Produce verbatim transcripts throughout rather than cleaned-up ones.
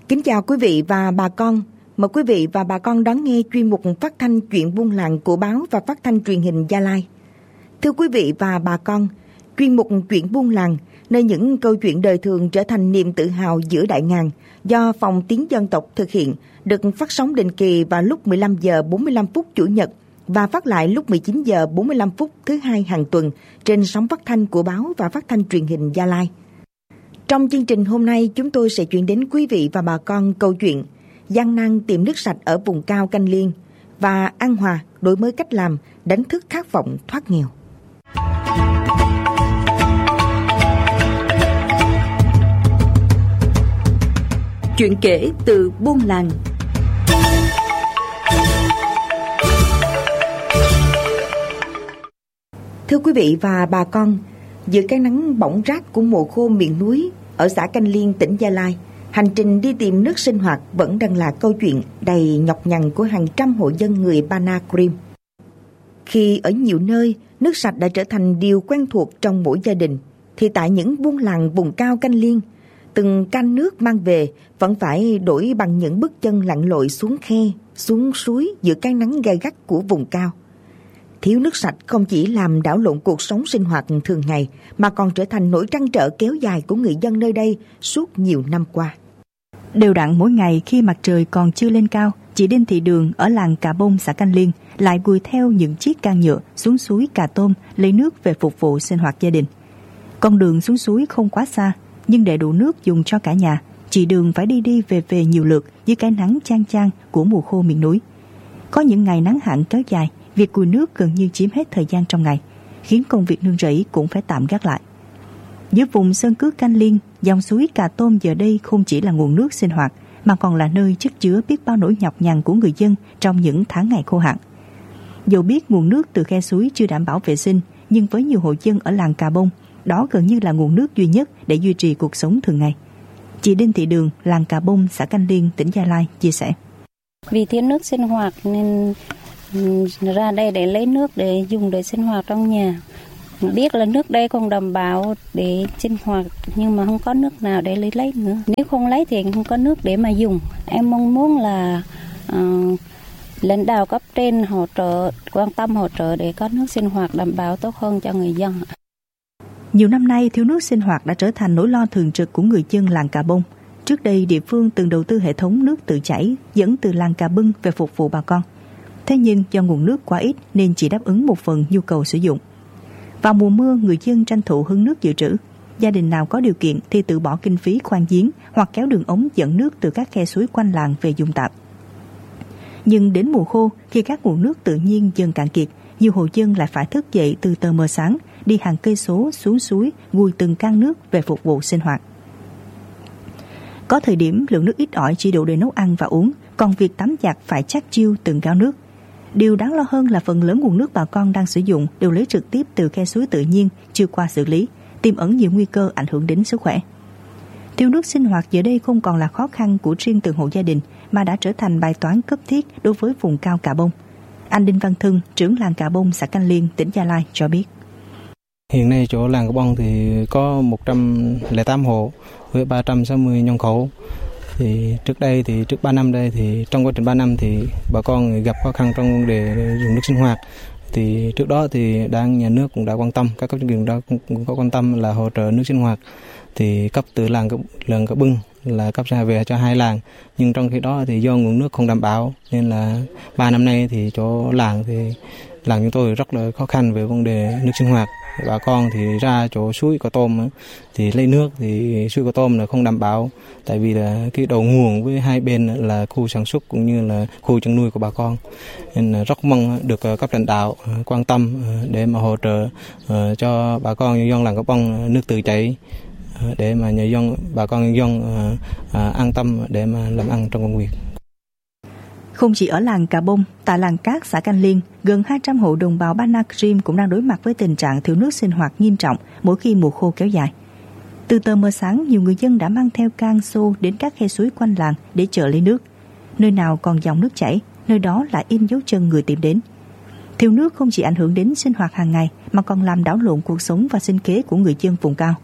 Kính chào quý vị và bà con. Mời quý vị và bà con đón nghe chuyên mục phát thanh chuyện buôn làng của báo và phát thanh truyền hình Gia Lai. Thưa quý vị và bà con, chuyên mục chuyện buôn làng, nơi những câu chuyện đời thường trở thành niềm tự hào giữa đại ngàn, do Phòng Tiếng Dân tộc thực hiện, được phát sóng định kỳ vào lúc mười lăm giờ bốn mươi lăm phút Chủ nhật và phát lại lúc mười chín giờ bốn mươi lăm phút thứ hai hàng tuần trên sóng phát thanh của báo và phát thanh truyền hình Gia Lai. Trong chương trình hôm nay, chúng tôi sẽ chuyển đến quý vị và bà con câu chuyện gian nan tìm nước sạch ở vùng cao Canh Liên và An Hòa đổi mới cách làm, đánh thức khát vọng thoát nghèo. Chuyện kể từ buôn làng. Thưa quý vị và bà con, giữa cái nắng bỏng rát của mùa khô miền núi ở xã Canh Liên, tỉnh Gia Lai, hành trình đi tìm nước sinh hoạt vẫn đang là câu chuyện đầy nhọc nhằn của hàng trăm hộ dân người Ba Na Krim. Khi ở nhiều nơi, nước sạch đã trở thành điều quen thuộc trong mỗi gia đình, thì tại những buôn làng vùng cao Canh Liên, từng can nước mang về vẫn phải đổi bằng những bước chân lặn lội xuống khe, xuống suối giữa cái nắng gay gắt của vùng cao. Thiếu nước sạch không chỉ làm đảo lộn cuộc sống sinh hoạt thường ngày, mà còn trở thành nỗi trăn trở kéo dài của người dân nơi đây suốt nhiều năm qua. Đều đặn mỗi ngày khi mặt trời còn chưa lên cao, chị Đinh Thị Đường ở làng Cà Bông, xã Canh Liên lại gùi theo những chiếc can nhựa xuống suối Cà Tôm lấy nước về phục vụ sinh hoạt gia đình. Con đường xuống suối không quá xa, nhưng để đủ nước dùng cho cả nhà, chị Đường phải đi đi về về nhiều lượt dưới cái nắng chang chang của mùa khô miền núi. Có những ngày nắng hạn kéo dài, việc gùi nước gần như chiếm hết thời gian trong ngày, khiến công việc nương rẫy cũng phải tạm gác lại. Dưới vùng sơn cước Canh Liên, dòng suối Cà Tôm giờ đây không chỉ là nguồn nước sinh hoạt, mà còn là nơi chất chứa biết bao nỗi nhọc nhằn của người dân trong những tháng ngày khô hạn. Dù biết nguồn nước từ khe suối chưa đảm bảo vệ sinh, nhưng với nhiều hộ dân ở làng Cà Bông, đó gần như là nguồn nước duy nhất để duy trì cuộc sống thường ngày. Chị Đinh Thị Đường, làng Cà Bông, xã Canh Liên, tỉnh Gia Lai chia sẻ. Vì thiếu nước sinh hoạt nên ra đây để lấy nước để dùng để sinh hoạt trong nhà. Biết là nước đây không đảm bảo để sinh hoạt, nhưng mà không có nước nào để lấy lấy nữa. Nếu không lấy thì không có nước để mà dùng. Em mong muốn là uh, lãnh đạo cấp trên hỗ trợ, quan tâm hỗ trợ để có nước sinh hoạt đảm bảo tốt hơn cho người dân. Nhiều năm nay, thiếu nước sinh hoạt đã trở thành nỗi lo thường trực của người dân làng Cà Bông. Trước đây, địa phương từng đầu tư hệ thống nước tự chảy dẫn từ làng Cà Bưng về phục vụ bà con. Thế nhưng do nguồn nước quá ít nên chỉ đáp ứng một phần nhu cầu sử dụng. Vào mùa mưa, người dân tranh thủ hứng nước dự trữ. Gia đình nào có điều kiện thì tự bỏ kinh phí khoan giếng hoặc kéo đường ống dẫn nước từ các khe suối quanh làng về dùng tạm. Nhưng đến mùa khô, khi các nguồn nước tự nhiên dần cạn kiệt, nhiều hộ dân lại phải thức dậy từ tờ mờ sáng, đi hàng cây số xuống suối, gùi từng can nước về phục vụ sinh hoạt. Có thời điểm lượng nước ít ỏi chỉ đủ để nấu ăn và uống, còn việc tắm giặt phải chát chiu từng gáo nước. Điều đáng lo hơn là phần lớn nguồn nước bà con đang sử dụng đều lấy trực tiếp từ khe suối tự nhiên chưa qua xử lý, tiềm ẩn nhiều nguy cơ ảnh hưởng đến sức khỏe. Thiếu nước sinh hoạt giờ đây không còn là khó khăn của riêng từng hộ gia đình, mà đã trở thành bài toán cấp thiết đối với vùng cao Cà Bông. Anh Đinh Văn Thân, trưởng làng Cà Bông, xã Canh Liên, tỉnh Gia Lai cho biết. Hiện nay chỗ làng Cà Bông thì có một trăm lẻ tám hộ với ba trăm sáu mươi nhân khẩu. Thì trước đây thì trước ba năm đây thì trong quá trình ba năm thì bà con gặp khó khăn trong vấn đề dùng nước sinh hoạt. Thì trước đó thì Đảng, nhà nước cũng đã quan tâm, các cấp chính quyền đã cũng có quan tâm là hỗ trợ nước sinh hoạt. Thì cấp từ làng làng Cà Bưng là cấp ra về cho hai làng, nhưng trong khi đó thì do nguồn nước không đảm bảo nên là ba năm nay thì chỗ làng thì làng chúng tôi rất là khó khăn về vấn đề nước sinh hoạt. Bà con thì ra chỗ suối Cà Tôm thì lấy nước thì suối Cà Tôm là không đảm bảo, tại vì là cái đầu nguồn với hai bên là khu sản xuất cũng như là khu chăn nuôi của bà con, nên là rất mong được cấp lãnh đạo quan tâm để mà hỗ trợ cho bà con nhân dân làng Cà Bông nước tự chảy, để mà người dân bà con nhân dân an tâm để mà làm ăn trong công việc. Không chỉ ở làng Cà Bông, tại làng Cát, xã Canh Liên, gần hai trăm hộ đồng bào Ba Na Krim cũng đang đối mặt với tình trạng thiếu nước sinh hoạt nghiêm trọng mỗi khi mùa khô kéo dài. Từ tờ mờ sáng, nhiều người dân đã mang theo can xô đến các khe suối quanh làng để chợ lấy nước. Nơi nào còn dòng nước chảy, nơi đó lại in dấu chân người tìm đến. Thiếu nước không chỉ ảnh hưởng đến sinh hoạt hàng ngày mà còn làm đảo lộn cuộc sống và sinh kế của người dân vùng cao.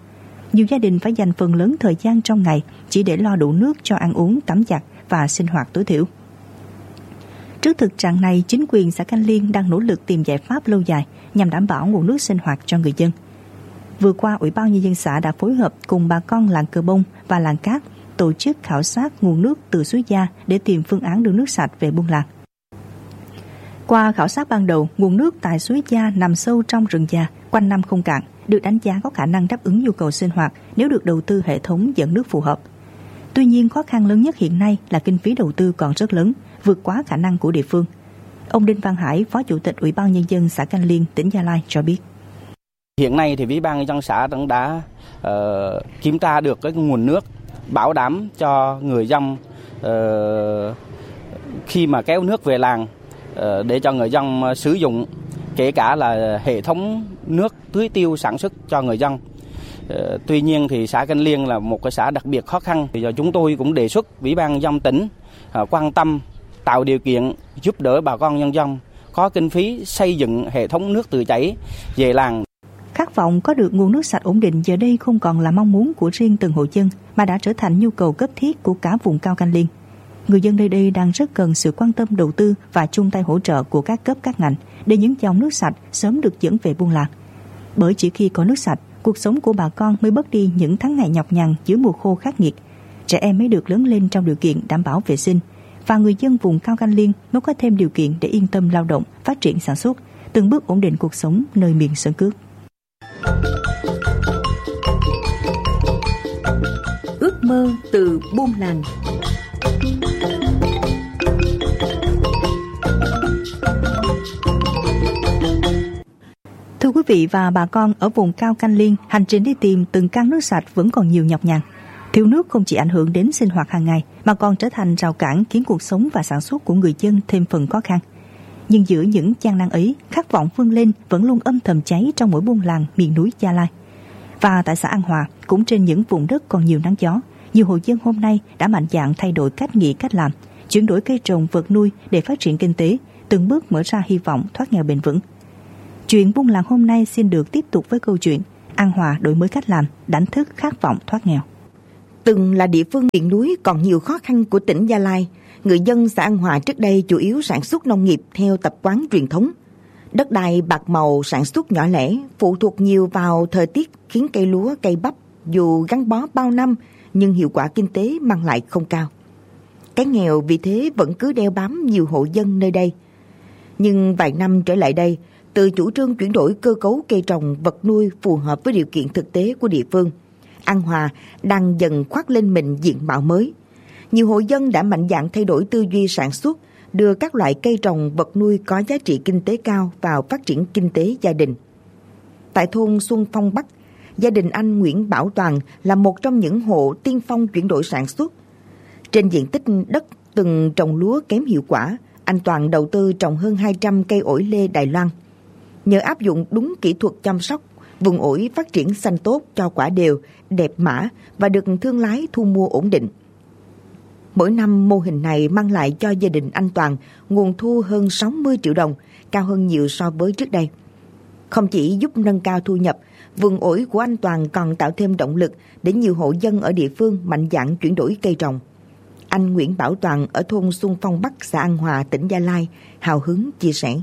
Nhiều gia đình phải dành phần lớn thời gian trong ngày chỉ để lo đủ nước cho ăn uống, tắm giặt và sinh hoạt tối thiểu. Trước thực trạng này, chính quyền xã Canh Liên đang nỗ lực tìm giải pháp lâu dài nhằm đảm bảo nguồn nước sinh hoạt cho người dân. Vừa qua, Ủy ban Nhân dân xã đã phối hợp cùng bà con làng Cờ Bông và làng Cát tổ chức khảo sát nguồn nước từ suối Gia để tìm phương án đưa nước sạch về buôn làng. Qua khảo sát ban đầu, nguồn nước tại suối Gia nằm sâu trong rừng già, quanh năm không cạn, được đánh giá có khả năng đáp ứng nhu cầu sinh hoạt nếu được đầu tư hệ thống dẫn nước phù hợp. Tuy nhiên, khó khăn lớn nhất hiện nay là kinh phí đầu tư còn rất lớn, vượt quá khả năng của địa phương. Ông Đinh Văn Hải, Phó Chủ tịch Ủy ban Nhân dân xã Canh Liên, tỉnh Gia Lai cho biết. Hiện nay thì Ủy ban Nhân dân xã cũng đã uh, kiểm tra được cái nguồn nước, bảo đảm cho người dân uh, khi mà kéo nước về làng uh, để cho người dân sử dụng, kể cả là hệ thống nước tưới tiêu sản xuất cho người dân. Uh, tuy nhiên thì xã Canh Liên là một cái xã đặc biệt khó khăn, thì giờ chúng tôi cũng đề xuất Ủy ban Nhân dân tỉnh uh, quan tâm tạo điều kiện giúp đỡ bà con nhân dân có kinh phí xây dựng hệ thống nước tự chảy về làng. Khát vọng có được nguồn nước sạch ổn định giờ đây không còn là mong muốn của riêng từng hộ dân mà đã trở thành nhu cầu cấp thiết của cả vùng cao Canh Liên. Người dân nơi đây đang rất cần sự quan tâm đầu tư và chung tay hỗ trợ của các cấp các ngành để những dòng nước sạch sớm được dẫn về buôn làng. Bởi chỉ khi có nước sạch, cuộc sống của bà con mới bớt đi những tháng ngày nhọc nhằn giữa mùa khô khắc nghiệt. Trẻ em mới được lớn lên trong điều kiện đảm bảo vệ sinh, và người dân vùng cao Canh Liên mới có thêm điều kiện để yên tâm lao động, phát triển sản xuất, từng bước ổn định cuộc sống nơi miền sơn cước. Ước mơ từ buôn làng. Thưa quý vị và bà con, ở vùng cao Canh Liên, hành trình đi tìm từng căn nước sạch vẫn còn nhiều nhọc nhằn. Thiếu nước không chỉ ảnh hưởng đến sinh hoạt hàng ngày mà còn trở thành rào cản khiến cuộc sống và sản xuất của người dân thêm phần khó khăn. Nhưng giữa những gian nan ấy, khát vọng vươn lên vẫn luôn âm thầm cháy trong mỗi buôn làng miền núi Gia Lai. Và tại xã An Hòa, cũng trên những vùng đất còn nhiều nắng gió, nhiều hộ dân hôm nay đã mạnh dạn thay đổi cách nghĩ cách làm, chuyển đổi cây trồng vật nuôi để phát triển kinh tế, từng bước mở ra hy vọng thoát nghèo bền vững. Chuyện buôn làng hôm nay xin được tiếp tục với câu chuyện An Hòa đổi mới cách làm, đánh thức khát vọng thoát nghèo. Từng là địa phương miền núi còn nhiều khó khăn của tỉnh Gia Lai, người dân xã An Hòa trước đây chủ yếu sản xuất nông nghiệp theo tập quán truyền thống. Đất đai bạc màu, sản xuất nhỏ lẻ, phụ thuộc nhiều vào thời tiết khiến cây lúa, cây bắp dù gắn bó bao năm nhưng hiệu quả kinh tế mang lại không cao. Cái nghèo vì thế vẫn cứ đeo bám nhiều hộ dân nơi đây. Nhưng vài năm trở lại đây, từ chủ trương chuyển đổi cơ cấu cây trồng vật nuôi phù hợp với điều kiện thực tế của địa phương, An Hòa đang dần khoác lên mình diện mạo mới. Nhiều hộ dân đã mạnh dạn thay đổi tư duy sản xuất, đưa các loại cây trồng vật nuôi có giá trị kinh tế cao vào phát triển kinh tế gia đình. Tại thôn Xuân Phong Bắc, gia đình anh Nguyễn Bảo Toàn là một trong những hộ tiên phong chuyển đổi sản xuất. Trên diện tích đất từng trồng lúa kém hiệu quả, anh Toàn đầu tư trồng hơn hai trăm cây ổi lê Đài Loan. Nhờ áp dụng đúng kỹ thuật chăm sóc, vùng ổi phát triển xanh tốt, cho quả đều, đẹp mã và được thương lái thu mua ổn định. Mỗi năm mô hình này mang lại cho gia đình anh Toàn nguồn thu hơn sáu mươi triệu đồng, cao hơn nhiều so với trước đây. Không chỉ giúp nâng cao thu nhập, vườn ổi của anh Toàn còn tạo thêm động lực để nhiều hộ dân ở địa phương mạnh dạn chuyển đổi cây trồng. Anh Nguyễn Bảo Toàn ở thôn Xuân Phong Bắc, xã An Hòa, tỉnh Gia Lai hào hứng chia sẻ.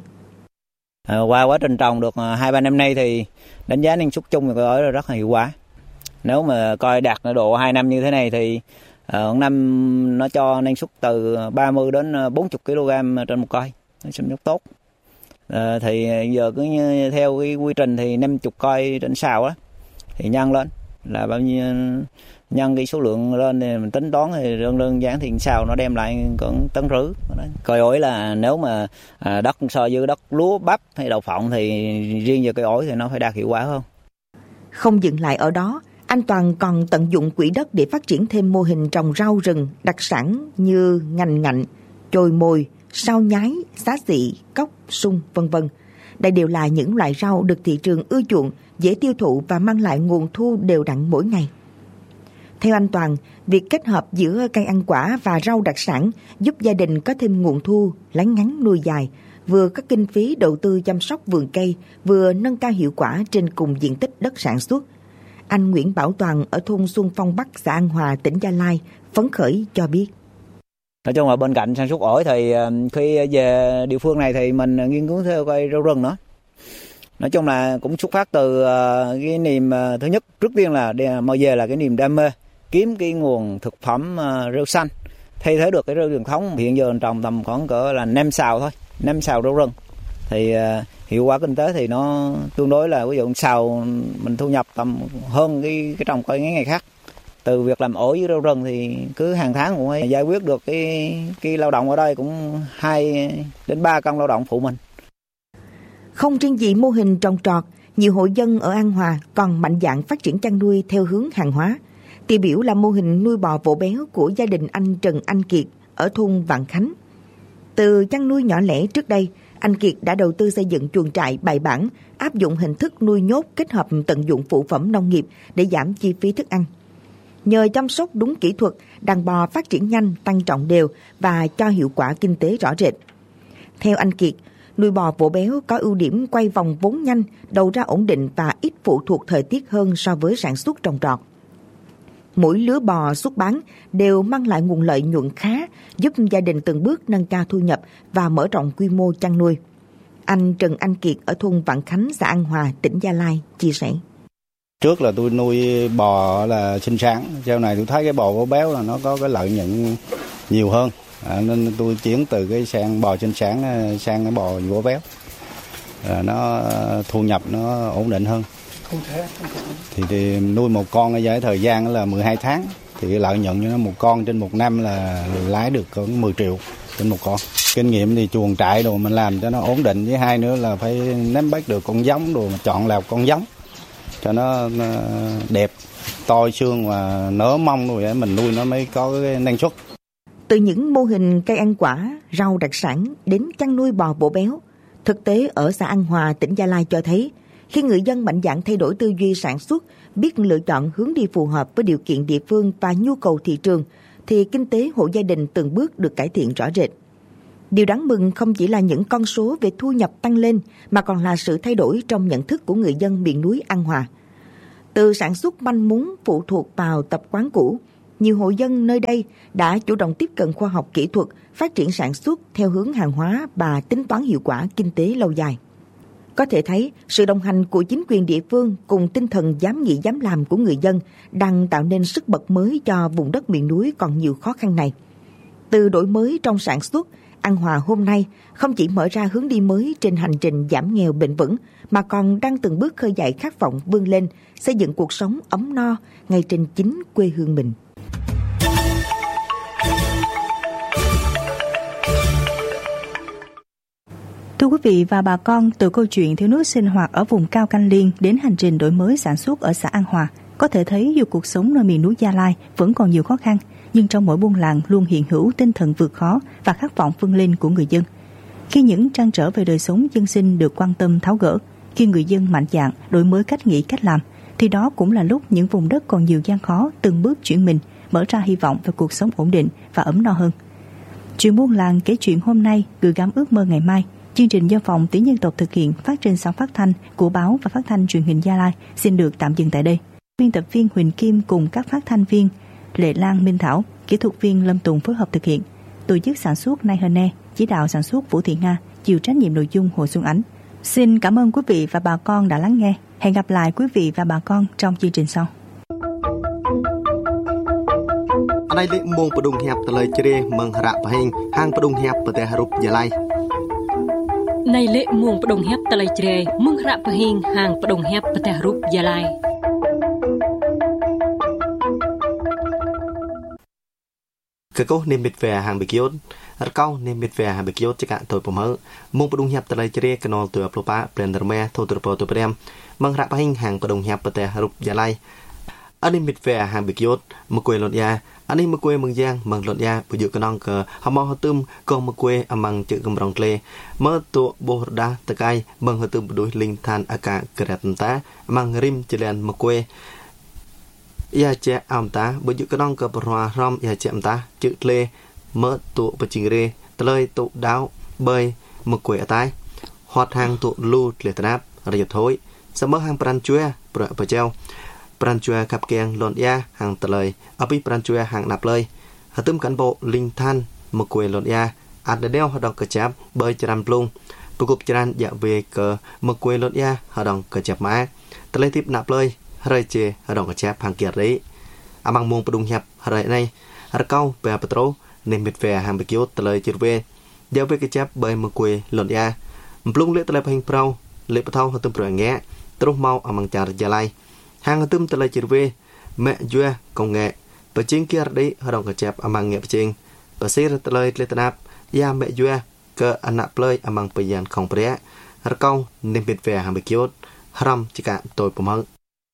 À, qua quá trình trồng được hai ba năm nay thì đánh giá năng suất chung của ổi rất là hiệu quả. Nếu mà coi đạt độ hai năm như thế này thì uh, năm nó cho năng suất từ ba mươi đến bốn mươi ki lô gam trên một cây, năng suất tốt. Uh, thì giờ cứ như theo cái quy trình thì năm mươi cây trên sào đó thì nhân lên là bao nhiêu, nhân cái số lượng lên thì mình tính toán thì đơn đơn giản thì sao nó đem lại còn tấn rưỡi. Cây ổi là nếu mà à, đất so với đất lúa bắp hay đậu phộng thì riêng về cây ổi thì nó phải đạt hiệu quả hơn. Không dừng lại ở đó, anh Toàn còn tận dụng quỹ đất để phát triển thêm mô hình trồng rau rừng đặc sản như ngành ngạnh, chồi mồi, sao nhái, xá xị, cóc, sung, vân vân. Đây đều là những loại rau được thị trường ưa chuộng, dễ tiêu thụ và mang lại nguồn thu đều đặn mỗi ngày. Theo anh Toàn, việc kết hợp giữa cây ăn quả và rau đặc sản giúp gia đình có thêm nguồn thu, lán ngắn nuôi dài, vừa có kinh phí đầu tư chăm sóc vườn cây, vừa nâng cao hiệu quả trên cùng diện tích đất sản xuất. Anh Nguyễn Bảo Toàn ở thôn Xuân Phong Bắc, xã An Hòa, tỉnh Gia Lai phấn khởi cho biết. Nói chung là bên cạnh sản xuất ổi thì khi về địa phương này thì mình nghiên cứu theo cây rau rừng nữa. Nói chung là cũng xuất phát từ cái niềm thứ nhất, trước tiên là mau về là cái niềm đam mê, kiếm cái nguồn thực phẩm rau xanh, thay thế được cái rau truyền thống. Hiện giờ trồng tầm khoảng cỡ là năm sào thôi, năm sào rau rừng. Thì hiệu quả kinh tế thì nó tương đối là ví dụ sào mình thu nhập tầm hơn cái cái trồng cây ngày khác. Từ việc làm ổi với rau rừng thì cứ hàng tháng cũng giải quyết được cái cái lao động ở đây cũng hai đến ba công lao động phụ mình. Không riêng gì mô hình trồng trọt, nhiều hộ dân ở An Hòa còn mạnh dạn phát triển chăn nuôi theo hướng hàng hóa. Tiêu biểu là mô hình nuôi bò vỗ béo của gia đình anh Trần Anh Kiệt ở thôn Vạn Khánh. Từ chăn nuôi nhỏ lẻ trước đây, anh Kiệt đã đầu tư xây dựng chuồng trại bài bản, áp dụng hình thức nuôi nhốt kết hợp tận dụng phụ phẩm nông nghiệp để giảm chi phí thức ăn. Nhờ chăm sóc đúng kỹ thuật, đàn bò phát triển nhanh, tăng trọng đều và cho hiệu quả kinh tế rõ rệt. Theo anh Kiệt, nuôi bò vỗ béo có ưu điểm quay vòng vốn nhanh, đầu ra ổn định và ít phụ thuộc thời tiết hơn so với sản xuất trồng trọt. Mỗi lứa bò xuất bán đều mang lại nguồn lợi nhuận khá, giúp gia đình từng bước nâng cao thu nhập và mở rộng quy mô chăn nuôi. Anh Trần Anh Kiệt ở thôn Vạn Khánh, xã An Hòa, tỉnh Gia Lai chia sẻ. Trước là tôi nuôi bò là sinh sản, sau này tôi thấy cái bò vỗ béo là nó có cái lợi nhuận nhiều hơn, à, nên tôi chuyển từ cái sang bò sinh sản sang cái bò vỗ béo, à, nó thu nhập nó ổn định hơn. Thì, thì nuôi một con ở giải thời gian là mười hai tháng, thì cái lợi nhuận cho nó một con trên một năm là lãi được khoảng mười triệu trên một con. Kinh nghiệm thì chuồng trại đồ mình làm cho nó ổn định, với hai nữa là phải nắm bắt được con giống đồ, mà chọn lọc con giống cho nó đẹp, to xương và nở mông rồi để mình nuôi nó mới có cái năng suất. Từ những mô hình cây ăn quả, rau đặc sản đến chăn nuôi bò vỗ béo, thực tế ở xã An Hòa, tỉnh Gia Lai cho thấy khi người dân mạnh dạn thay đổi tư duy sản xuất, biết lựa chọn hướng đi phù hợp với điều kiện địa phương và nhu cầu thị trường, thì kinh tế hộ gia đình từng bước được cải thiện rõ rệt. Điều đáng mừng không chỉ là những con số về thu nhập tăng lên, mà còn là sự thay đổi trong nhận thức của người dân miền núi An Hòa. Từ sản xuất manh mún phụ thuộc vào tập quán cũ, nhiều hộ dân nơi đây đã chủ động tiếp cận khoa học kỹ thuật, phát triển sản xuất theo hướng hàng hóa và tính toán hiệu quả kinh tế lâu dài. Có thể thấy, sự đồng hành của chính quyền địa phương cùng tinh thần dám nghĩ dám làm của người dân đang tạo nên sức bật mới cho vùng đất miền núi còn nhiều khó khăn này. Từ đổi mới trong sản xuất, An Hòa hôm nay không chỉ mở ra hướng đi mới trên hành trình giảm nghèo bền vững, mà còn đang từng bước khơi dậy khát vọng vươn lên, xây dựng cuộc sống ấm no ngay trên chính quê hương mình. Thưa quý vị và bà con, từ câu chuyện thiếu nước sinh hoạt ở vùng cao Canh Liên đến hành trình đổi mới sản xuất ở xã An Hòa, có thể thấy dù cuộc sống nơi miền núi Gia Lai vẫn còn nhiều khó khăn, nhưng trong mỗi buôn làng luôn hiện hữu tinh thần vượt khó và khát vọng vươn lên của người dân. Khi những trăn trở về đời sống dân sinh được quan tâm tháo gỡ, khi người dân mạnh dạn đổi mới cách nghĩ cách làm, thì đó cũng là lúc những vùng đất còn nhiều gian khó từng bước chuyển mình, mở ra hy vọng về cuộc sống ổn định và ấm no hơn. Chuyện buôn làng kể chuyện hôm nay gửi gắm ước mơ ngày mai. Chương trình do Phòng Tiếng Dân tộc thực hiện phát trên sóng phát thanh của báo và phát thanh truyền hình Gia Lai xin được tạm dừng tại đây. Biên tập viên Huỳnh Kim cùng các phát thanh viên Lệ Lan, Minh Thảo, kỹ thuật viên Lâm Tùng phối hợp thực hiện. Tổ chức sản xuất Nay Hờ Ne, chỉ đạo sản xuất Vũ Thị Nga, chịu trách nhiệm nội dung Hồ Xuân Ánh. Xin cảm ơn quý vị và bà con đã lắng nghe. Hẹn gặp lại quý vị và bà con trong chương trình sau. Đây lệ mông bờ đông hẹp tờ lời chê mừng rạ và hình hang bờ đông hẹp bờ tè harup Gia Lai. Này lệ mông bờ đông hẹp tờ lời chê mừng rạ và hình hang bờ đông hẹp bờ tè harup Gia Lai. Cái câu niệm biệt về hàng bị kiốt, rất cao niệm biệt về hàng bị kiốt cho cả tuổi bẩm hớ. Mông bờ đông hẹp tờ lời chê cái nol tuổi aplopa prenderme thô tuổi tuổi tuổi mừng rạ và hình hàng bờ đông hẹp bờ tè harup Gia Lai. Anh em biệt về hàng bị kiốt, một quê lột da. Anh em một quê mừng giang mừng lột da, bây giờ cái nòng cờ hàm mò hờ tôm còn một quê âm măng chữ cầm rong tle mơ tụ bồ đa tơ cay mừng hờ tôm đuôi linh than aka kẹt ta măng rim chỉ lên một quê ya che am ta bây giờ cái nòng cờ bờ rom ya che am ta chữ tle mơ tụ bờ chinh re tơi tụ đáo bơi một quê ở tai hoạt hàng tụ lu tle tạp rồi thối sớm mơ hàng pran chue bờ bờ treo pran chua cặp keng lon ya hàng tờ lời ở bên pran chua hàng nạp lời hạt tôm cán bộ linh than một quầy lon ya ăn để đeo hoạt động cờ chạp bơi tràn plung bộ cục tràn dạ về cờ một quầy lon ya hoạt động cờ chạp má tờ lời tiếp nạp lời rơi chê hoạt động cờ chạp hàng kiệt đấy à bằng mông bung hiệp rơi này hạt câu về petro nên mệt về hàng bị kiốt tờ lời chê về dạ về cờ chạp bơi một quầy lon ya plung lệ tờ lời hình prau lệ bắt thâu hạt tôm rồi nghe trâu mau à bằng trà gia lai hàng hạt tôm tờ lời chê về mẹ dưa công nghệ và chính kia đấy hoạt động cờ chạp à bằng nghệ chính và xe tờ lời lệ tờ ya mẹ dưa cơ anh nạp lời à bằng bây giờ không bẻ hạt câu nên mệt về hàng bị kiốt haram chỉ cả tôi bấm hăng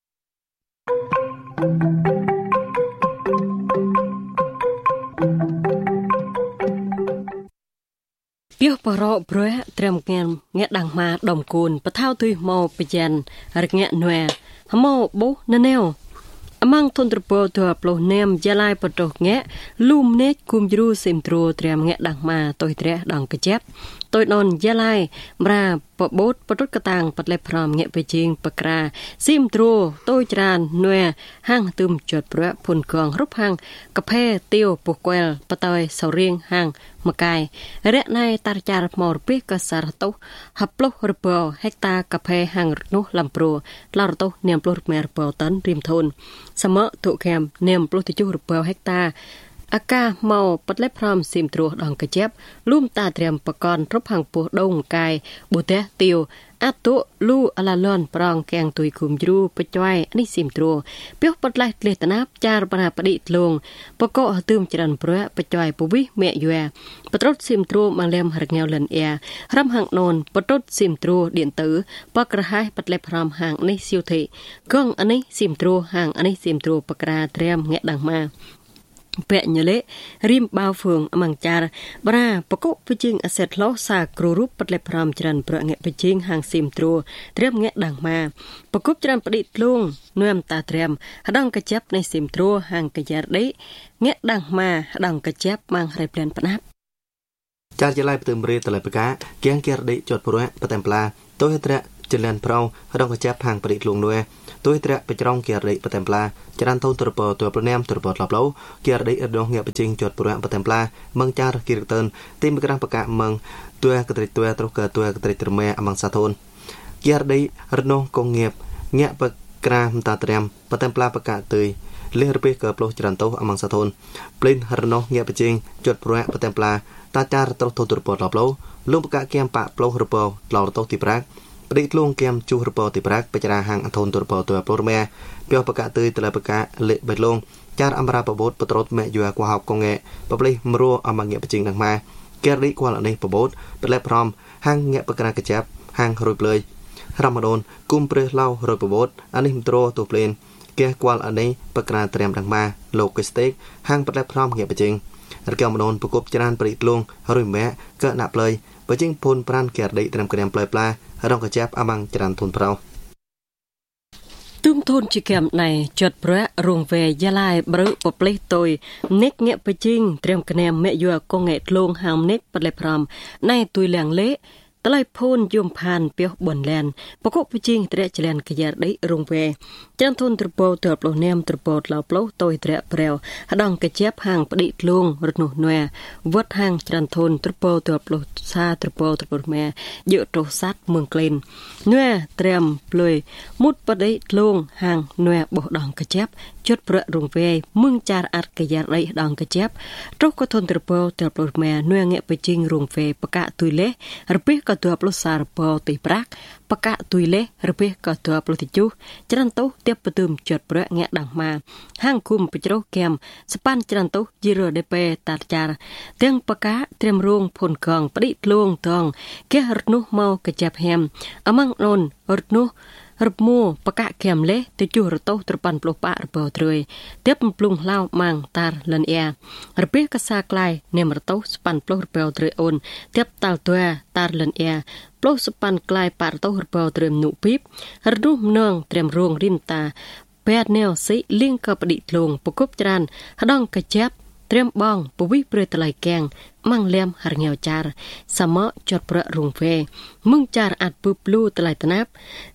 Biếc bờ rọ bơi trầm ngàn nghe đằng mà đồng cồn bờ thao tươi màu bờ dàn hạt nghe nòe màu bố nè neo mang thôn trục bờ thừa plo nem gia lai bờ trục nghe lùm nét cum dru sim tru trầm nghe đằng mà tôi tre đằng cái chép tôi non gia lai ra bờ bốt bờ trút cái tàng bờ lẹp pram nghe bờ chiên bờ kra sim tru tôi tràn nòe hang tùm chuột bờ phun cường rúp hang cà phê tiêu bột quẹl bờ tơi sầu riêng hang mà cài rẽ này tar char mor pi ka sar to haplo rpo hecta cà phê hang nu làm pro lar to nem pro mer po tan rim thôn samo thu kem nem pro ti chu rpo hecta aka mau pat le pram sim tru dong ka chep lum ta tremปกรณ์รบหางปูดงกายบุเตติวอาตุลูอลาลอนปรองแกงตุยคุมจรูปจ้อยนี่สิมตรัวเปียวปัดไล่เลตนาบจารปนาปดิลงปะโกะตืมจรันเปรอะปจ้อยปุวิเมยยัวปตรดสิมตรัวมังเลมหรเงาเลนเอรำหางนนปตรดสิมตรัวเดียนตือปกระหายปัดเล็บพรามหางนี่สิวเทกงอันนี้สิมตรัวหางอันนี้สิมตรัวปกราเตรียมเงะดังมาเปะเนเลริมบาวเฟืองอมังจารบราปะกุปจิงอเสตล้อสากรูรูปปัดเล็บพรามจรันเปรอะเงะปจิงหางสิมตรัวเตรียมเงะดังมาปะกุปจรันปดิดลุงเนื่อมตาเตรียมดังกระเจ็บในสิมตรัวหางกระยาดได้เงะดังมาดังกระเจ็บมังไรเปลี่ยนปนับจารจะไล่ไปเติมเรียตะไลปะกะเกียงเกียร์ได้จดปรวยปะเต็มปลาตัวเตระจะเล่นพราวดังกระเจ็บหางปดิดลุงด้วยตัวเตระไปจรองเกียร์ได้ปะเต็มปลาจรันทนตัวปอตัวปรแนมตัวปอหลับเล้าเกียร์ได้อดองเงียบไปจริงจดปรวยปะเต็มปลาเมืองจารกิรเตินตีมกระดังปะกะเมืองตัวกระติตัวตัวเกิดตัวกระติตรเมอมังสะทนเกียร์ได้อดองกงเงียบเงียบปะกระมตาเตรียมปะเต็มปลาปะกะตุยเลี้ยไปเกิดโปรจรันโตอมังสะทนปลินอดองเงียบไปจริงจดปรวยปะเต็มปลาตาจารตัวตัวปอหลับเล้าลุงปะกะเกียมปะโปรหรือปอหล่อโตติปรักปดิลุงเกมจูหรือปอติปรักไปจราหางอันทนตัวปอตัวโปรเมเปียวปะกะตุยตะลปะกะเละเบ็ดลงจารอัมราปะบดปะตรดแม่ยัวกว่าหอกกงเงะปะปลิมรัวอมังเงียบไปจริงดังมาแกริกว่าเหล่านี้ปะบดเป็นเล็บพร้อมหางเงียบปะกระกระจับหางรวยเลยรามดอนกุมเปรเล่ารวยปะบดอันนี้มโตรตัวเปลี่ยนแกกว่าเหล่านี้ปะกระเตรียมดังมาโลกสเต็กหางเป็นเล็บพร้อมเงียบไปจริงรักเกี่ยวมดอนประกบจานปริลุงรวยแม่ก็หนับเลยไปจริงพลปรานแกริเตรียมกระเดียมปลายปลารองกระจับอมังจานทุนเปล่าตึมทุนจิเกมในจดพระรวงเวยาลายบรุปปลิตอยเน็กเงะไปจริงเตรียมคะแนนเมยัวกงเงะลงหามเน็กปลายพรำในตุยแหลงเละตะไลพูนยมพานเปียวบนแลนปกไปจริงเตะเจริญขยันได้รวงเวจันทุนตรโปเติบโลเนมตรโปเหล่าเปล่าตอยเตะเปลวดองกระเจ็บห่างปดิลงรถหนุ่นวยวัดห่างจันทุนตรโปเติบโลซาตรโปตรโปแม่เยอะโตซัดเมืองกลินเนื้อเตรียมเปลยมุดปดิลงห่างเนื้อบ่ดองกระเจ็บจุดเปรอะรวงเวมึงจารอัดขยันได้ดองกระเจ็บโตก็ทนตรโปเติบโลแม่เนื้อเงะไปจริงรวงเวประกาศตุยเละระเบิดก็ตัวปลุกสารปอติปรักปะกะตุยเละระเบิดก็ตัวปลุกติจูจรันโตเตียบประตูจดเปรอะเงะดังมาห้างคุมไปโจแกมสปันจรันโตยีโรเดเปตัดจารเตียงปะกะเตรียมรวงผลกองปดิลวงทองแกรนุเมากระจับแฮมอมังนนรนุรบมูปะกะแกมเละติจูรโตตรปันปลุกปะระเบิดเลยเตียบปลุงเล่ามังตาลันเอระเบิดกษาไกลเนมรโตสปันปลุกระเบิดเลยอนเตียบตาตัวตาลันเอปลุกสปันไกลปะโตระเบิดเตรียมหนุปิบรนุเนืองเตรียมรวงริมตาแปดแนวสิลิงกับปดิลงปกุบจรันหดองกระเจ็บเตรียมบ้องปวิเปรตไหลแกงมังเลียมหารเงาจารสมอจดประรุงเฟมึงจารอัดปุบลูตไหลตนับ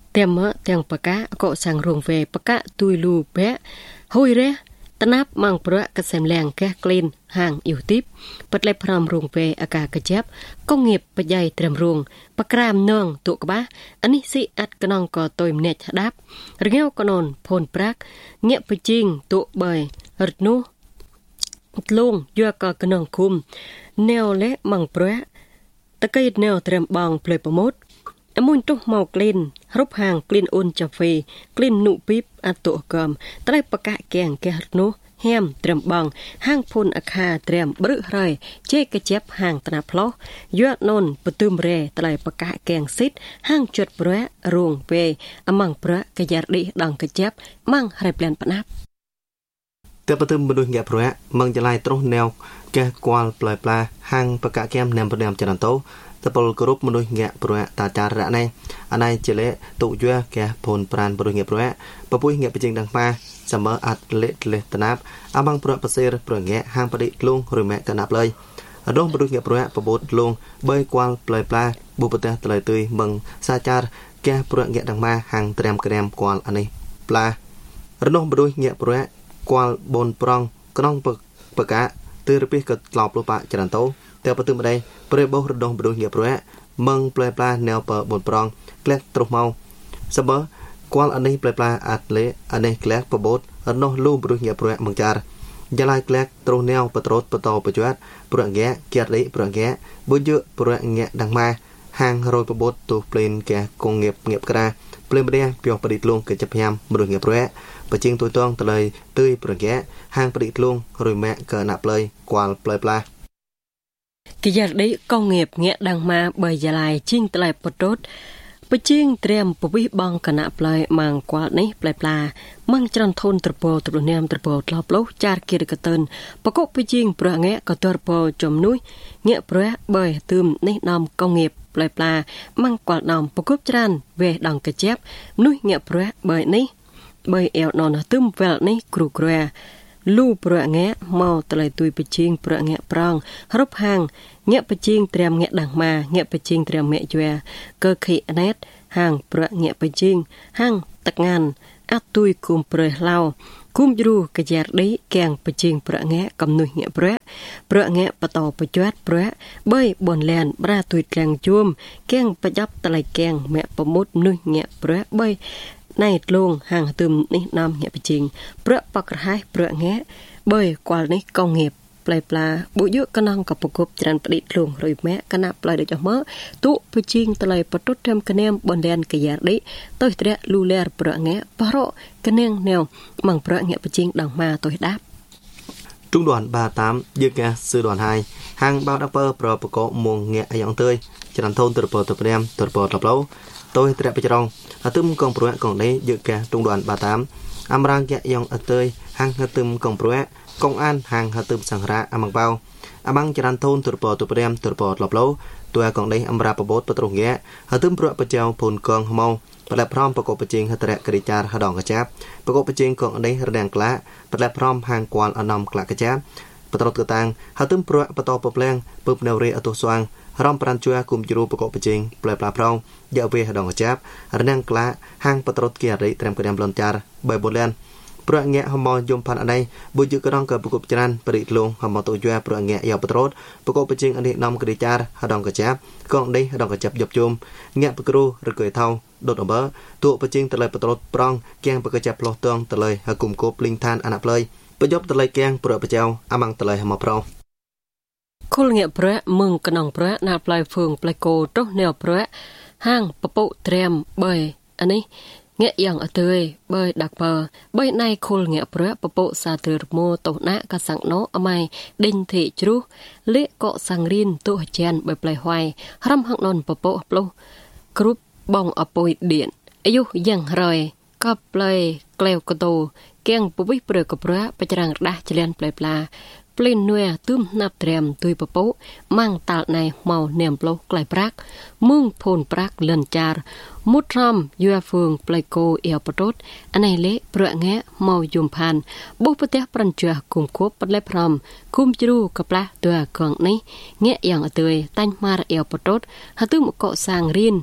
เต็มมะเตียงปะกะก็สั่งรวงเวปะกะตุยลูแบะหุยเรตนับมังเปรอะกระเสมแรงแกกลินห่างอยู่ทิพปัดเลยพรำรวงเวอากาศกระเจ็บก็เงียบปะใหญ่เตรียมรวงปะกรามนองตุกบ้าอันนี้สิอัดกระนองก่อตัวเน็ตดับเรียวกระนนพลปรักเงียบไปจริงตุเบยรนูลุงยัวก็กระนองคุมแนวเละมังเปรอะตะกี้แนวเตรียมบองเปลือยประมดอมุนตุเมากลิ่นรบห่างกลิ่นอุ่นจะเฟกลิ่นหนุปิบอัตุกรมตะไลปะกะแกงแกรนูแฮมเตรียมบองห้างพลอาคาเตรียมบรึไรเจ๊กระเจ็บห่างตนาพลอยอดนนปตืมเรตะไลปะกะแกงซิดห้างจุดเปรอะรวงเวอมังเปรอะกระยาดีดังกระเจ็บมั่งไรเปลี่ยนปนับแต่ปตืมบดุงแกะเปรอะมังจะไล่ตรงแนวแกกวาลปล่อยปลาห้างปะกะแกมแนมปนแนมจันโตตะปลกรุบมนุษย์เงะปรวยตาจาระในอันในเจเลตุยัวแกพลปราณปรุเงะปรวยปะปุยเงะไปจึงดังมาเสมออัดเละเละตนับอาบังปรวยประเสริฐปรวยเงะห้างประดิษฐ์ลุงหรือแม่กระนับเลยอดงปรุเงะปรวยประบุตรลุงเบยกวาลปล่อยปลาบุปผาตะเลยตุยมึงซาจารแกปรวยเงะดังมาห้างเตรียมกระเดียมกวาลอันนี้ปลาอดงปรุเงะปรวยกวาลบนปรองกน้องปกปกะตือรพิกกลอบลูปะจันโตแต่ปตืมมาได้เปรย์บอกระดงปรุเงะปรวยมังเปลยปลาแนวเปิดบนปรองแกลกตรุเมาเสมอกวาลอันนี้เปลยปลาอัดเละอันนี้แกลกประบดอันนอลูปรุเงียปรวยมังจารยาลายแกลกตรุแนวปตรดปตอปจวัดปรวยแงะเกียรติปรวยแงะบุญเยอะปรวยแงะดังมาห่างโรยประบดตัวเปลี่ยนแกกงเงียบเงียบกระเปลี่ยนประเดี๋ยวเปียกประดิษฐ์ลงเกิดจะพยายามปรุเงียปรวยประจิงตัวต้องตะเลยตื้อปรวยแงะห่างประดิษฐ์ลงโรยแม่เกิดหนับเลยกวาลเปลยปลากิจได้กองเงียบเงียดังมาใบยาลายจิ้งตะไลปดรถไปจิ้งเตรียมปวิบองขณะปลายมังกว่านี้ปลายปลามังจันทนตะโปตะลุเนียมตะโปตลอบลูจาร์กิรกตันประกบไปจิ้งเปลือกเงียกตะโปจมนุ้ยเงียเปลือกใบตืมในนำกองเงียบปลายปลามังกว่านำประกบจันเวดังกระเจ็บนุ้ยเงียเปลือกใบนี้ใบเอวนอนตืมเวลนี้กรุกเรียลูเปลือกเงียเมาตะไลตุยไปจิ้งเปลือกเงียปรองรบห่างเงียไปจิ้งเตรียมเงียดังมาเงียไปจิ้งเตรียมเมจเวเกิดขีเนตห่างเปลือกเงียไปจิ้งห่างตักงานอัดตุยคุมเปลือกเล่าคุมจูกระยาดีแกงไปจิ้งเปลือกเงียกำนุยเงียเปลือกเปลือกเงียปะตอไปจวดเปลือกเบยบนแลนบราตุยแกงจุ่มแกงประยับตะไลแกงแม่ประมุดนุยเงียเปลือกเบยในลงห่างตึมนี่นำเงียไปจิ้งเปลือกปักหายเปลือกเงียเบยกว่านี้กองเงียบปลายปลาบุยุกนองกับประกบจันประดิษฐ์ลงหรือแม้กนาปลายเดือดเมื่อตุไปจิงตะไลปตุเทมคะแนนบนแดนกระยาดิตัวเตะลูเลอร์ประเงะปะโรคะแนนแนวมังประเงะไปจิงดังมาตัวดับ trung đoàn ba tám dư kè sư đoàn hai hàng bao đáp bơ pro có muông nghệ ayong tươi tràn thôn từ bờ từ đêm từ bờ tập lâu tôi trẹpไปtrong ở tüm công pro còn đấy dư kè trung đoàn ba tám amrang nghệ ayong ở tươi hàng ở tüm công pro công an hàng ở tüm sang ra amang bao amang tràn thôn từ bờ từ đêm từ bờ tập lâu tôi còn đấy amraประบดประตรงnghệ ở tüm proประเจ้าพลกองเมาปลาพร้อมประกอบประจิงหัตระกริจารหดองกระจับประกอบประจิงกองอันนี้ระดังกละปลาพร้อมหางกวาลอนอมกละกระจับปตรกระตังหัตึมปลาปตอปแปลงปุบเนเรอตัวสว่างร่อมปรันจัวกุมจูรูประกอบประจิงปลาปลาพร้อมเยาเวหดองกระจับระดังกละหางปตรเกียริเตรียมกระดมลอนจารใบโบเลนปลาเงะหมอยมพันอันนี้บุญกระดองเกิดประกอบจันปริลงหมอตัวจัวปลาเงะยาวปตรประกอบประจิงอันนี้นอมกริจารหดองกระจับกองนี้หดองกระจับหยบจุ่มเงะปกรูระเกยเท่าโดดออกเบอตัวประจิงตะเลยปตรดปรองแกงประกจับปลอกตองตะเลยหากลุ่มโกปลิงทานอันดับเลยประยบตะเลยแกงเปลือกประเจ้าอามังตะเลยหมาพรองคุลเงียเปรอะมึงกระนองเปรอะนาปลายเฟืองปลายโกโตแนวเปรอะห้างปะปุเตรียมเบยอันนี้เงียอย่างอเตยเบยดักเบอเบยในคุลเงียเปรอะปะปุซาเตอร์โมโตนะกสังโนอไมดินเทจรูเละเกาะสังรินตัวเจนเบยปลายหอยรำหักนนปะปุปลุกรุ๊ปบองอปุยเดียนอายุยังรอยก็ปลายเกลียวกระโตแกงปุบิเปลือกกระเปรอะไปจรังด่าเจริญปลายปลาเปลี่ยนเนื้อตุ้มนับเตรียมตุยปะปุมั่งตาในเมาเนียมปลุกไกลปรักมึงโพนปรักเลินจารมุดรำยัวเฟืองปลายโกเอวปะรดอันไหนเละเปลือกแงะเมายุมพันบุปเตะปรันเจือกุมควบปัดเล็บรำคุมจรูกับปลาตัวกองนี้แงะอย่างเตยตั้งมาเอวปะรดหาตุ้มเกาะสางรินแก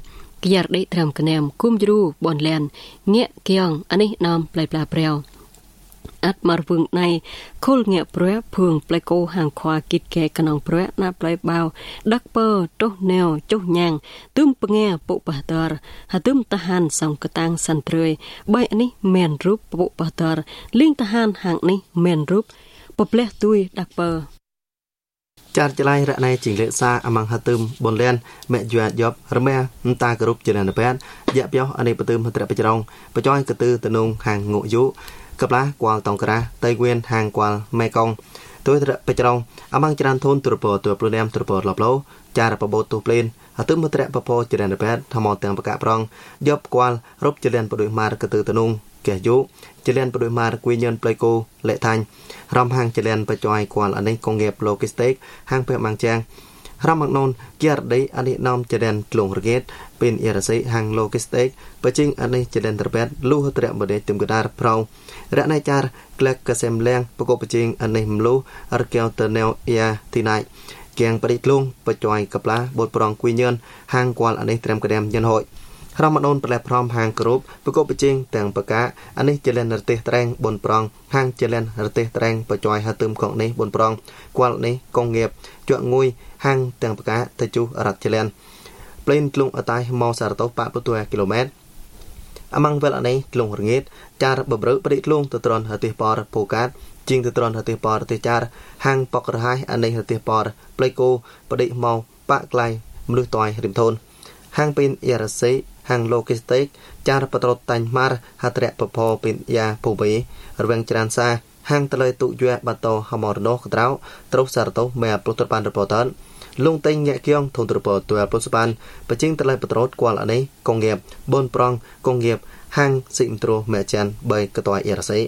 กยาได้ทำคะแนนคุ้มรูบอนแลนเงี้ยเกียงอันนี้นำปลายปลาเปรียวอัดมาพึ่งในโคลเงียเปรย์พึ่งปลายโกห่างขวากิดแก่กนองเปรย์นาปลายเบาดักเปอร์โตแนวจุยางตึมปะเงียปุปะตร์หาตึมทหารสองกระตังสันเตยใบอันนี้แมนรูปปุปะตร์ลิงทหารห่างนี้แมนรูปปเปลตุยดักเปอร์จารจะไล่ระในจิงเลซาอมังฮัตึมบนเลนแม่ยวดยบระแม่นตากรุบเจริญแพทย์ยะเปียวอันนี้ประตืมหัตระไปจรองไปจ้อยกระตือตะนงห่างงยุกับละกวาลตองกระไตเวียนห่างกวาลแม่กองตัวตระไปจรองอมังจรันทนตัวปอตัวปลุแนมตัวปอหลบเล้าจารประโบตัวเพลนหัตึมหัตระประโพเจริญแพทย์ทมอเตียงประกาศรองยบกวาลรบเจริญประดุยมากระตือตะนงแก่ยุเจริญประดุยมากุยยนปลายโกเละทันรำห่างเจริญไปจอยกวาลอันนี้กองเก็บโลจิสติกห่างเพื่อมังแจงรำมักนนเกียรติอันนี้นำเจริญกลุ่มระเกตเป็นเอรซีห่างโลจิสติกไปจริงอันนี้เจริญตระเบ็ดลู่หัตระบดีติมกระดาษพราวระในจารเกลกเกษมแรงประกอบไปจริงอันนี้มลู่อาร์เกลเตอร์เนลเอียที่ไหนแกงประดิษฐ์ลุงไปจอยกับละบทปรองกุยยนห่างกวาลอันนี้เตรียมกระเดมยันหอยรำมักนนแปลพร้อมห่างกรุ๊ปประกอบไปจริงแต่งประกาอันนี้เจริญระเตะแรงบนปรองห่างเจริญระเตะแรงไปจอยหาตึมของนี้บนปรองกวาลนี้กองเงียบจวงงุยห่างแต่งประกาตะจูรัดเจริญเปลี่ยนกลุ่มอัตายมอสารโตปะประตัวกิโลเมตรอมังเวลานี้กลุ่มระเงดจารบบรุประดิษฐ์ลุงตะตรอนหาติปอร์โปกัสจริงตะตรอนหาติปอร์ติจารห่างปอกระหายอันนี้หาติปอร์เปลโกประดิษฐ์มอปะไกลมนุษย์ตอยริมทนห่างเป็นเอรซีห่างโลจิสติกจารปตรตันมาร์หัตระปพอเป็นยาปูบีระเวงจรันซาห่างตะเลยตุยบัตโตฮามอร์โนกดาวตรุสารโตแม่ปลุตปันระปตันลุงเต็งแยกเกี่ยงทนตรปตัวปลุสปันไปจิ้งตะเลยปตรกวาลอันนี้กองเก็บบนปรองกองเก็บห่างสิมตรแม่จันใบกระต่ายเอรซี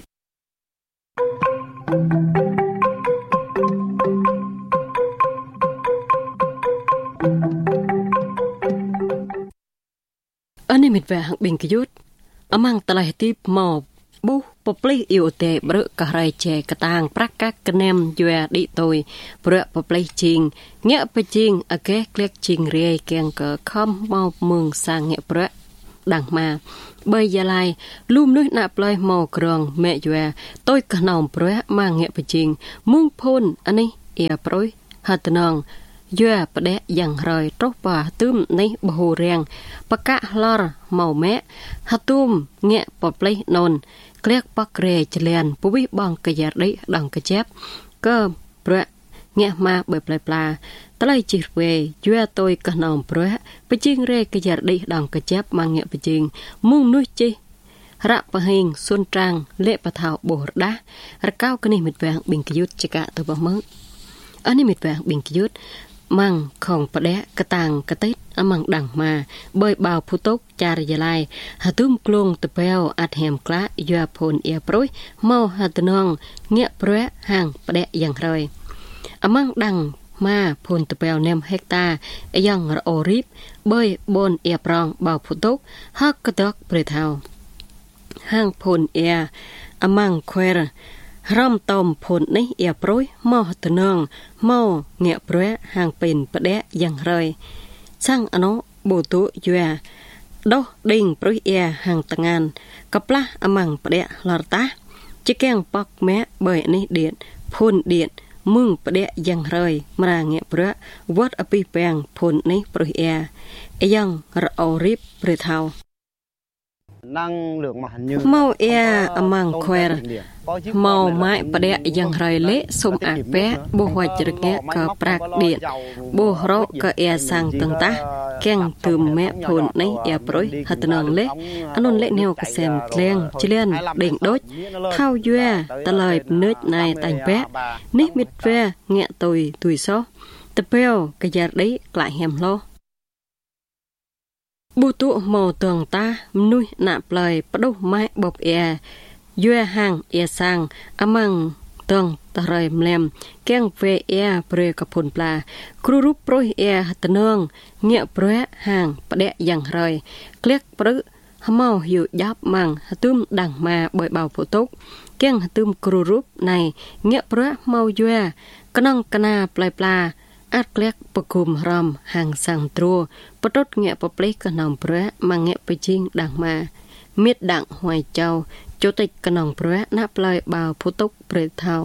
อันนี้มิดแวหักบิงกยุดอมังตะไลที่หมอบบุปปลีอิวเตบรุกะไรเจกะตางปรักกะกะแนมยัวดิโตยเปรปปลีจิงเงะไปจิงอะแกเกลกจิงเรยแกงกะคอมเมาเมืองสร้างเงะเปรดังมาใบยาลายลุ่มนุ้ยหน้าปลายหมอกรองแม่ยัวต้อยกะนอมเปรมาเงะไปจิงมุ่งพ้นอันนี้เอียปรอยหัตนองยัวประเดะอย่างไรตรป่าตุ้มในบหูเรียงปะกะลอร์เมาแม่ฮัตุ้มเงะปอปลีนนเกลียกปักเรจเลียนปุวิบองกระยาได้ดังกระเจ็บก็เปรเงะมาใบปลายปลาตะไลจิเวยัวตัวกระนองเปรไปจิงเรกระยาได้ดังกระเจ็บมาเงะไปจิงมุ่งนุ้ยจีระปะหิงส่วนจางเละปะเทาโบรดาระเก้ากันนี่มิดแวงบิงกยุดจิกะตัวบ่มึงอันนี้มิดแวงบิงกยุดมังของประเดะกระตังกระติดอมังดังมาเบยบ่าวผู้ตกจารยาลายหาตุ้มกลงตะเปวอัดแหมกละยัวพลเอียปรุยเมาหาตนองเงียเปรอะห่างประเดะอย่างไรอมังดังมาพลตะเปวเนมเฮกตายังระโอริบเบยบนเอียปรองบ่าวผู้ตกฮักกระดกเปรเทาห่างพลเอียอมังแควร์ร่ำตอมผลในเอียปรุยเมาตนองเมาเงียเปรอะห่างเป็นประเดะอย่างไรสร้างอนุบูตุยัวดอกดิ่งปรุยเอียห่างตะงานกับละอมังประเดะลอตาจะแกงปอกแม่เบยในเดียดพ่นเดียดมึงประเดะอย่างไรมาเงียเปรอะวัดอภิแปงผลในปรุยเอียยังระเอาริบเปรเทาเมาเอียอมังแควร์เมาไม้ประเดะอย่างไรเละสมอาแปะบัวจระเกะกะปรากเดียดบัวโรกะเอียสังตังตาแกงตืมแม่พลในเอียปรุยหัตนองเละอนุนเละแนวกระเซมแกลงเจเลียนเด่งโดดเท่ายัวตะเลยเนื้อนายตังแปะนิมิดแวเงียตุยตุยซอตะเปียวกะยาได้กลายแหมโลบูตุโมตวงตานุยหน้าปลายปดุไม้บอบเอียยัวห่างเอียสังอมังตวงตะไรแมลมแกงเฟเอียเปรกระพนปลาครูรูปโปรยเอียตะนองเงียเปรห่างประเดะอย่างไรเกลียกปรึเมาหิวยับมังตุ้มดังมาบ่อยเบาผู้ตกแกงตุ้มครูรูปในเงียเปรเมายัวกระนองกระนาปลายปลาអាចក្លែកបគុំរំហាងសាំងត្រួបតុតងាក់បប្លេកណងប្រាមកងាក់បជីងដាំងម៉ាមៀតដាំងហួយចៅចុតិកកណងប្រាណាប់ឡើយបៅភុតុកព្រៃថៅ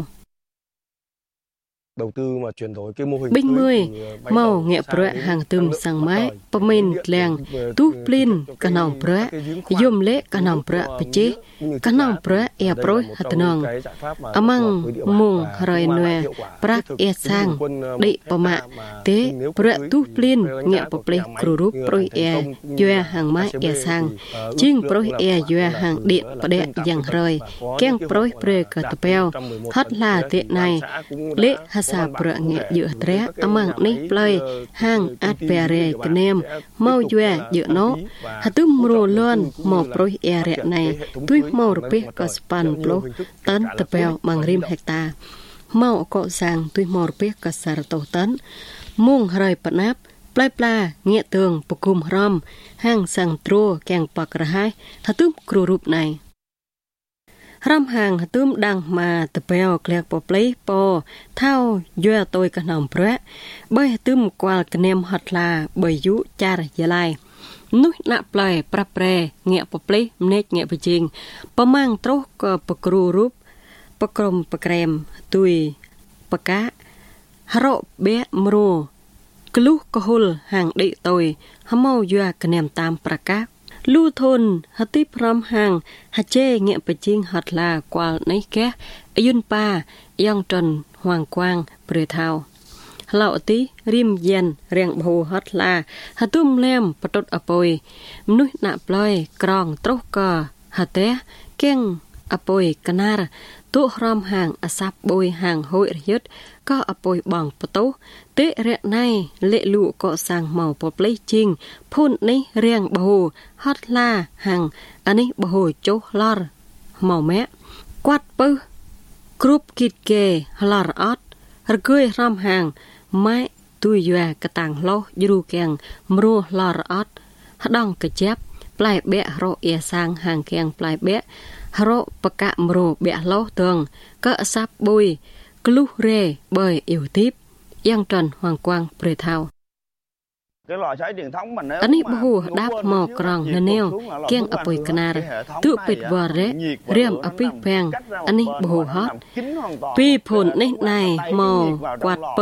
đầu tư mà chuyển đổi cái mô hình bình mươi màu nghệ prẹ hàng tùm sang mái bơm min leng tu plin cả nòng prẹ yum lệ cả nòng prẹ bê chế cả nòng prẹ e proi hạt nòng amang mùng rời nè prak e sang đi bơm mạ tế prẹ tu plin nghệ bơm plei krurup proi e doa hàng mái e sang chiên proi e doa hàng điện và điện giang rời keng proi prẹ cả tập bèo hất là tệ này lệ sa bữa nghệ dựa tre amang ní play hang at pere knem mau due dựa nó hạt tứ mùa luôn một proi e rẹ này tuy mau rpe có span plo tấn tập bèo bằng rim hecta mau cọ sang tuy mau rpe có sar tổ tấn muông rời bận áp play pla nghệ tường bùm rom hang sang trô keng bạc ra hai hạt tứ kru rup này răm hàng tươm đằng mà tập bèo kẹt bỏ plei po thao dưa tôi cả nòng prẹ bởi tươm qua cái nem hot là bởi dụ cha giờ lại núi nạp lời prap pre nghệ bỏ plei nét nghệ bờ chiên bỏ mang trâu có bờ kru rup bờ crom bờ krem tui bờ cá haro bé mro klu có hul hàng đi tôi hâm mau dưa cái nem tam praka lưu thôn hạt tiếp ram hàng hạt chê nghệ bờ chiên hạt là qua nấy ké ayun pa yang trần hoàng quang bưởi thao lạo tí rim yen riêng bhồ hạt là hạt tôm lem patot apoi núi nạp loi krong trâu cờ hạt té keng apoi canar tụ ram hàng asap bôi hàng hội yết có apoi bằng pato tế rẹ này lệ lụ cọ sang màu bột lấy chiên phun ní riêng bhồ hot la hàng anh ấy bhồ chố lor màu mẹ quát bư group kit kê lor ot rơi ram hàng mai tui dọa cả tàng lo dru keng mru lor ot đong cả chép plai bẹ ro e sang hàng keng plai bẹ ro baka mru bẹ lo tường có asap bôi klu re bởi yêu tiếp yang trần hoàng quang bưởi thao cái lò sấy truyền thống mình anh ấy bù đáp mò krong nè neo keng apoi canar tự bịt vờ ré riêng api peng anh ấy bù hot pi phun này này mò quạt